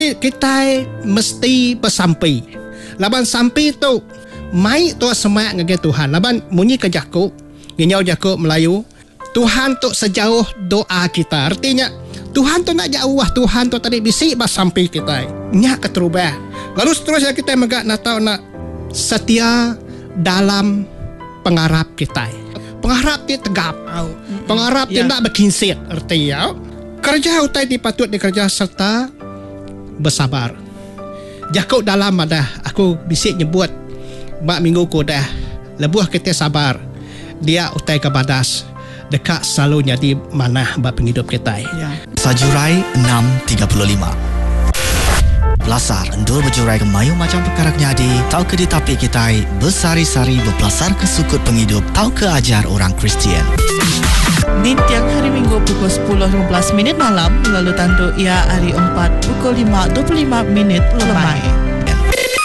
kita mesti bersampai. Laban sampai tu mai tu semak dengan Tuhan. Laban munyi ke Yakub, Ginyau Yakub Melayu, Tuhan tu sejauh doa kita. Artinya Tuhan tu nak jauh, Tuhan tu tadi bisik bersampai kita. Nyak keterubah. Lalu seterusnya kita nak tahu nak setia dalam pengharap kita. Pengharap dia tegap. Pengharap dia nak berkinsir. Artinya kerja utai dipatut dikerja serta bersabar. Jakub dalam ada aku bisik nyebut bak minggu ko dah lebuh kita sabar. Dia utai ke badas dekat selalu jadi mana bak penghidup kita. Sajurai 635. Belasar endur berjurai ke mayu macam perkara nyadi. Tahu ke di tapi kita bersari-sari berpelasar ke sukut penghidup. Tahu ke ajar orang Kristian. Di tiap hari Minggu pukul 10.15 malam, lalu tandu ia hari 4 pukul 5.25 lemai.